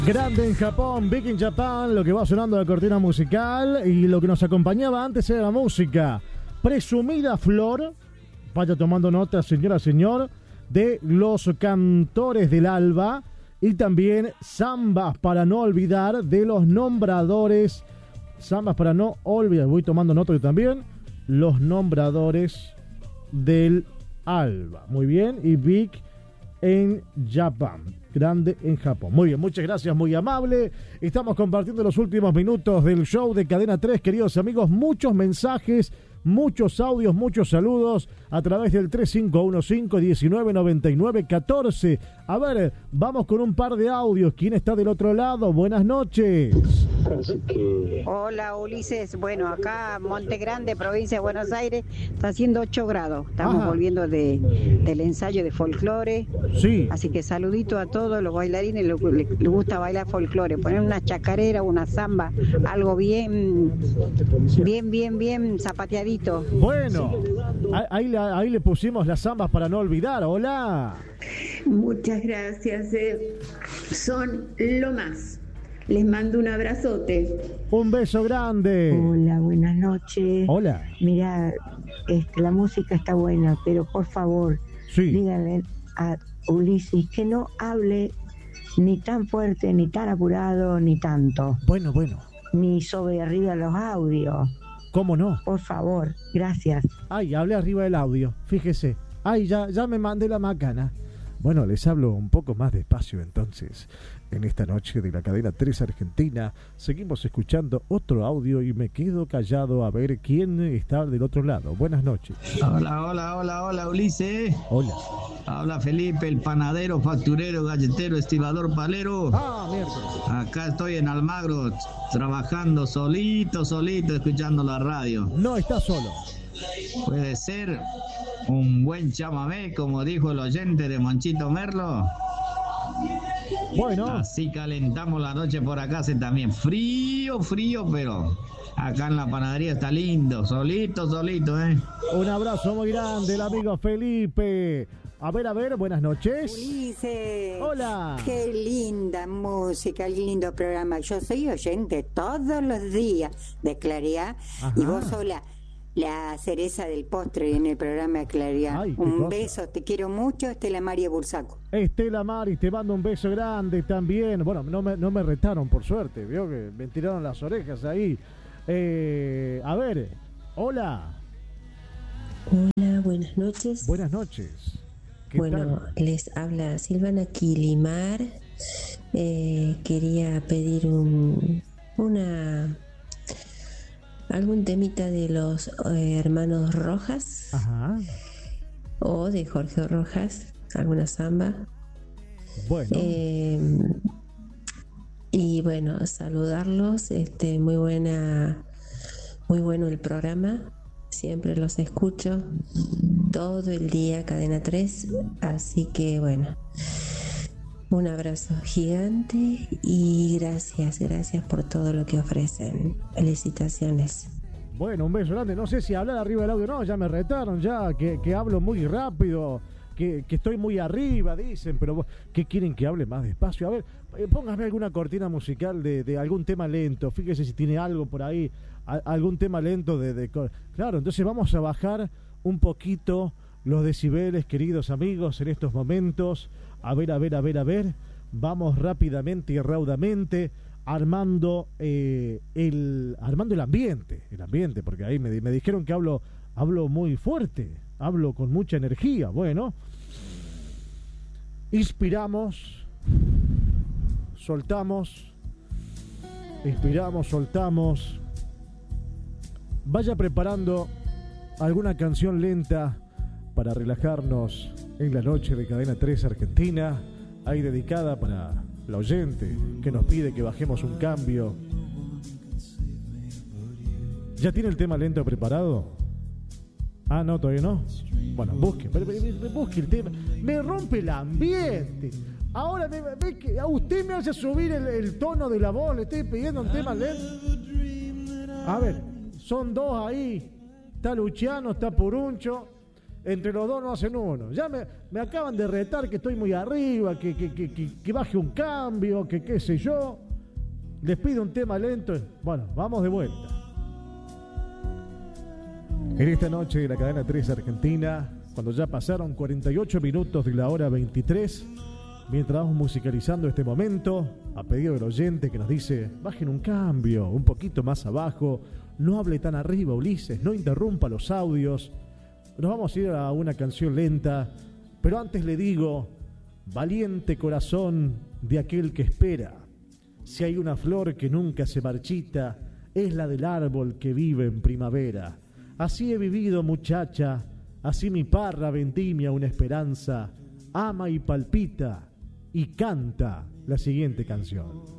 Grande en Japón, Big in Japan, lo que va sonando de cortina musical y lo que nos acompañaba antes era la música Presumida Flor, vaya tomando nota señora, señor, de Los Cantores del Alba y también Zambas para no olvidar de Los Nombradores, Zambas para no olvidar, voy tomando nota yo también, Los Nombradores del Alba, muy bien, y Big en Japan, grande en Japón. Muy bien, muchas gracias, muy amable. Estamos compartiendo los últimos minutos del show de Cadena 3, queridos amigos. Muchos mensajes, muchos audios, muchos saludos a través del 3515-1999-14. A ver, vamos con un par de audios. ¿Quién está del otro lado? Buenas noches. Hola Ulises, bueno, acá Monte Grande, provincia de Buenos Aires, está haciendo 8 grados, estamos volviendo del ensayo de folclore, sí. Así que saludito a todos los bailarines, les gusta bailar folclore, poner una chacarera, una zamba, algo bien zapateadito. Bueno, ahí le pusimos las zambas para no olvidar. Hola. Muchas gracias, son lo más. Les mando un abrazote. Un beso grande. Hola, buenas noches. Hola. Mira, la música está buena, pero por favor, díganle a Ulises que no hable ni tan fuerte, ni tan apurado, ni tanto. Bueno. Ni sobre arriba los audios. ¿Cómo no? Por favor, gracias. Ay, hablé arriba del audio, fíjese. Ay, ya me mandé la macana. Bueno, les hablo un poco más despacio entonces. En esta noche de la Cadena 3 Argentina, seguimos escuchando otro audio y me quedo callado a ver quién está del otro lado. Buenas noches. Hola, Ulises. Hola. Habla Felipe, el panadero, facturero, galletero, estibador, palero. Miércoles. Acá estoy en Almagro, trabajando solito, escuchando la radio. No está solo. Puede ser un buen chamamé, como dijo el oyente de Monchito Merlo. Bueno. Así calentamos la noche por acá, hace también frío, pero acá en la panadería está lindo, solito, Un abrazo muy grande, el amigo Felipe. A ver, buenas noches. Ulises. Hola. Qué linda música, qué lindo programa. Yo soy oyente todos los días de Claridad. Ajá. Y vos sos la cereza del postre en el programa de Claridad. Ay, un beso, te quiero mucho, Estela María Bursaco. Estela Mari, te mando un beso grande también. Bueno, no me retaron por suerte, vio que me tiraron las orejas ahí. A ver, hola. Hola, buenas noches. Buenas noches. Bueno, tal? Les habla Silvana Quilimar. Quería pedir algún temita de los hermanos Rojas. Ajá. O de Jorge Rojas, alguna samba. Bueno. Y bueno, saludarlos, muy bueno el programa, siempre los escucho todo el día, Cadena 3, así que bueno, un abrazo gigante y gracias por todo lo que ofrecen. Felicitaciones. Bueno, un beso grande. No sé si hablar arriba del audio, no, ya me retaron, ya que hablo muy rápido, que estoy muy arriba, dicen, pero ¿qué quieren que hable más despacio? A ver, póngame alguna cortina musical de algún tema lento, fíjese si tiene algo por ahí, algún tema lento Claro, entonces vamos a bajar un poquito los decibeles, queridos amigos, en estos momentos. A ver, vamos rápidamente y raudamente armando el ambiente, porque ahí me dijeron que hablo muy fuerte, hablo con mucha energía. Bueno, inspiramos, soltamos, inspiramos, soltamos. Vaya preparando alguna canción lenta para relajarnos en la noche de Cadena 3 Argentina, ahí dedicada para la oyente que nos pide que bajemos un cambio. ¿Ya tiene el tema lento preparado? Ah, no, todavía no. Bueno, busque el tema. Me rompe el ambiente. Ahora ve que a usted me hace subir el tono de la voz. Le estoy pidiendo un tema lento. A ver, son dos ahí. Está Luciano, está Puruncho. Entre los dos no hacen uno. Ya me acaban de retar que estoy muy arriba, que baje un cambio, que qué sé yo. Les pido un tema lento. Bueno, vamos de vuelta. En esta noche de la cadena 3 Argentina, cuando ya pasaron 48 minutos de la hora 23, mientras vamos musicalizando este momento, a pedido del oyente que nos dice, bajen un cambio, un poquito más abajo, no hable tan arriba, Ulises, no interrumpa los audios. Nos vamos a ir a una canción lenta, pero antes le digo, valiente corazón de aquel que espera. Si hay una flor que nunca se marchita, es la del árbol que vive en primavera. Así he vivido, muchacha, así mi parra vendimia una esperanza, ama y palpita y canta la siguiente canción.